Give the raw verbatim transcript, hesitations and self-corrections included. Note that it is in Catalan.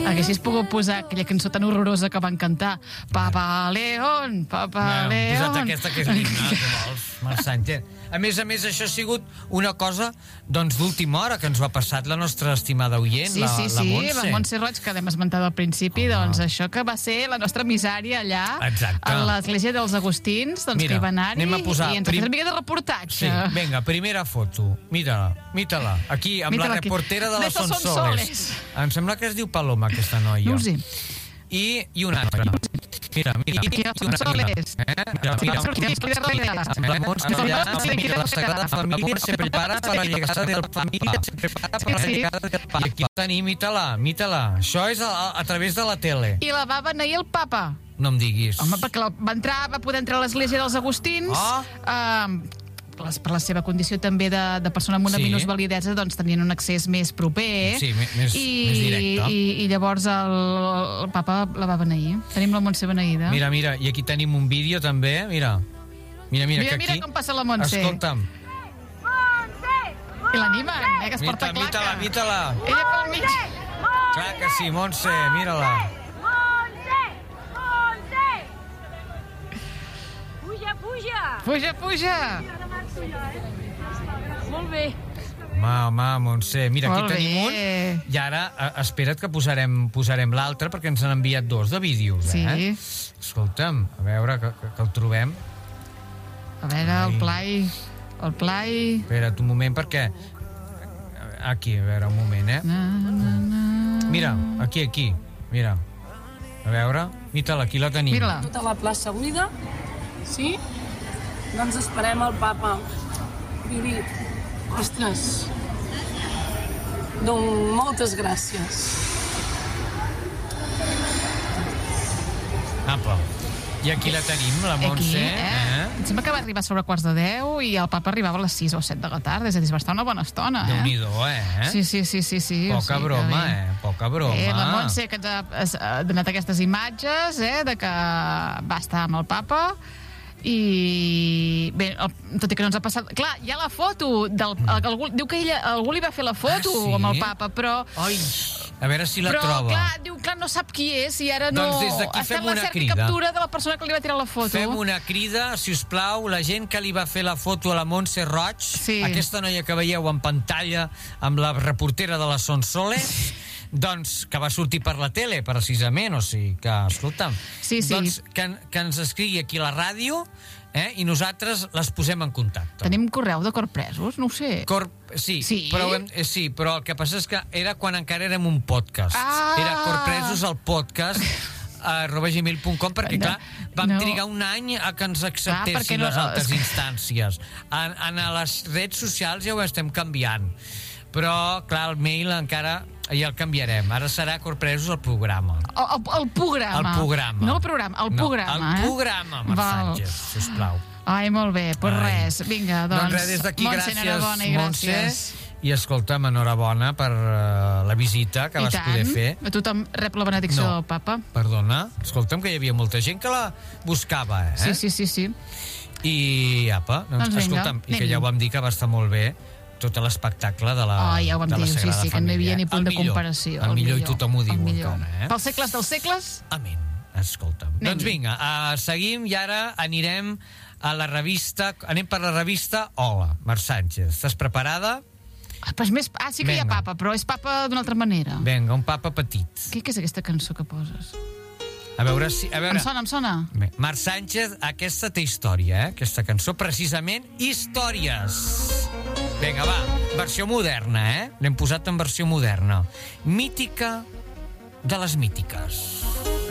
Haguessis pogut posar aquella cançó tan horrorosa que van cantar. Papa León, Papa no, León. Posat aquesta que és l'himne, que vols, Marc Sánchez. A més a més, això ha sigut una cosa doncs d'última hora que ens ho ha passat la nostra estimada oient, sí, la, sí, la sí, Montse. la Montse Roig, que l'hem esmentat al principi, Home. doncs això que va ser la nostra misèria allà, Exacte. a l'església dels Agustins, doncs Mira, que hi va anar-hi, anem a posar i ens prim- ha fet una mica de reportatge. Sí, vinga, primera foto. Mira-la, mira-la. Aquí, amb Mira-la la aquí. reportera de la D'estos Sonsoles. Sonsoles. Em sembla que es diu Paloma, aquesta noia. No ho sé. I, i una altra. Mira, mira. Aquí a I una altra. Sonsoles. Eh? Mira, mira. La Montse allà, mira, la Sagrada Família se prepara para la llegada del família, se prepara para la Sí, sí. llegada del papa. I aquí la tenim, mita-la, mita-la. Això és a, a través de la tele. I la va beneir el papa. No em diguis. Home, perquè la, va entrar, va poder entrar a l'església dels Agustins, Ah. eh, les, per la seva condició també de, de persona amb una Sí. minusvalidesa, doncs tenien un accés més proper. Sí, més- més- i, més directe. I, I llavors el, el papa la va beneir. Tenim la Montse beneïda. Mira, mira, i aquí tenim un vídeo també, mira. Mira, mira, Mira, que mira aquí... com passa la Montse. Escolta'm. I l'animen, eh, que es porta Mita, claca. mita-la, mita-la. Ella pel mig. Clar que sí, Montse, mira-la. Puja, puja! Puja, puja. Molt bé. Home, home, Montse, mira, aquí Molt tenim bé. un. I ara, a, espera't que posarem, posarem l'altre, perquè ens han enviat dos de vídeos, eh? Sí. Escolta'm, a veure, que, que, que el trobem. A veure, Ai. el plai. El plai. Espera't un moment, perquè... Aquí, a veure, un moment, eh? Na, na, na. Mira, aquí, aquí, mira. A veure, mira-la, aquí la tenim. Mira-la. Tota la plaça buida, sí? Doncs esperem el papa. Vivi. Ostres. Doncs moltes gràcies. Apa. I aquí la tenim, la Aquí, Montse. eh? Em sembla que va arribar sobre quarts de deu i el papa arribava a les sis o set de la tarda, és a dir, va estar una bona estona, eh? Déu-n'hi-do, eh? Sí, sí, sí, sí, sí. Poca o sigui que broma, bé. eh? Poca broma. Eh, la Montse, que ens ha, es- ha donat aquestes imatges, eh, de que va estar amb el papa, i bé, el, tot i que no ens ha passat... Clar, hi ha la foto del, el, algú, diu que ella, algú li va fer la foto Ah, sí? amb el papa, però Ai, a veure si la però troba. clar, diu, clar, no sap qui és i ara no... Doncs des d'aquí ha fem fet la una cerca i crida. captura de la persona que li va tirar la foto. Fem una crida, si us plau, la gent que li va fer la foto a la Montse Roig, Sí. aquesta noia que veieu en pantalla amb la reportera de la Sonsoles, doncs, que va sortir per la tele, precisament, o sigui que, escolta'm, Sí, sí. doncs que, que ens escrigui aquí a la ràdio, eh, i nosaltres les posem en contacte. Tenim correu de corpresos? No ho sé. Cor... Sí, Sí? Però, hem- eh, sí, però el que passa és que era quan encara érem un podcast. Ah! Era Corpresos al podcast a arroba gmail punt com, perquè, No, clar, vam no. trigar un any a que ens Clar, acceptessin perquè no- les altres és que- instàncies. En, en les redes socials ja ho estem canviant. Però, clar, el mail encara ja el canviarem. Ara serà Corpresos al programa. El, el, el programa. El programa. No el programa, el no, programa, el eh? programa, Marc Val. Sánchez, sisplau. Ai, molt bé, doncs Ai. res, vinga, doncs... Doncs res, des d'aquí, Montse, gràcies, enhorabona i Montse. gràcies. I escolta'm, enhorabona per uh, la visita que I vas tant, poder fer. a tothom rep la benedicció No. del papa. Perdona, escolta'm que hi havia molta gent que la buscava, eh? Sí, sí, sí, sí. I, apa, doncs, Doncs vinga, escolta'm, i que anem-hi. ja ho vam dir que va estar molt bé tot l'espectacle de la, Oh, ja ho vam de la dir, sí, Sagrada sí, que no hi havia Família. ni punt El de millor, comparació. El, millor, i tothom ho el diu millor. encara, eh? Pels segles dels segles? Amén. Escolta'm. Anem-hi. Doncs vinga, uh, seguim i ara anirem a la revista, anem per la revista Hola, Marc Sánchez. Estàs preparada? Ah, pues més, ah, sí que hi ha Vinga. papa, però és papa d'una altra manera. Vinga, un papa petit. Què, què és aquesta cançó que poses? A veure si... A veure... Em sona, em sona. Bé, Marc Sánchez, aquesta té història, eh? Aquesta cançó, precisament, històries. Vinga, va, versió moderna, eh? L'hem posat en versió moderna. Mítica de les mítiques.